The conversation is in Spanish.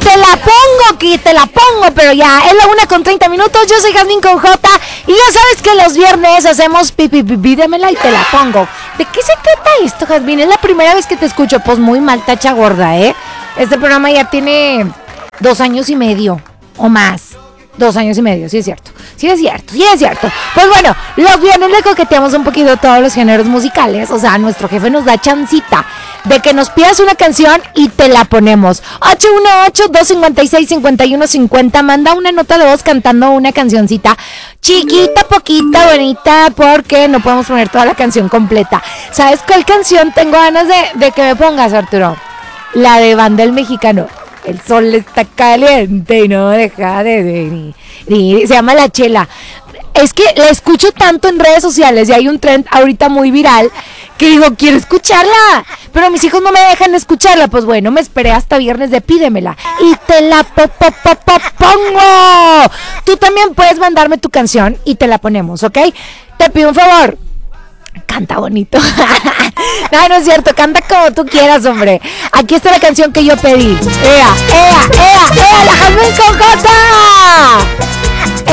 te la pongo, pero ya, es la 1:30. Yo soy Jazmín con J. Y ya sabes que los viernes hacemos pídemela y te la pongo. ¿De qué se trata esto, Jazmín? Es la primera vez que te escucho. Pues muy mal, tacha gorda, ¿eh? Este programa ya tiene 2 años y medio o más. 2 años y medio, sí es cierto. Pues bueno, los viernes le coqueteamos un poquito todos los géneros musicales. O sea, nuestro jefe nos da chancita de que nos pidas una canción y te la ponemos. 818-256-5150. Manda una nota de voz cantando una cancioncita chiquita, poquita, bonita, porque no podemos poner toda la canción completa. ¿Sabes cuál canción tengo ganas de que me pongas, Arturo? La de Banda El Mexicano. El sol está caliente y no deja de venir. Se llama La Chela. Es que la escucho tanto en redes sociales y hay un trend ahorita muy viral que digo, quiero escucharla, pero mis hijos no me dejan escucharla. Pues bueno, me esperé hasta viernes de pídemela y te la pongo. Tú también puedes mandarme tu canción y te la ponemos, ¿ok? Te pido un favor. Canta bonito. No es cierto, canta como tú quieras, hombre. Aquí está la canción que yo pedí. ¡Ea! ¡La Jazmín con J!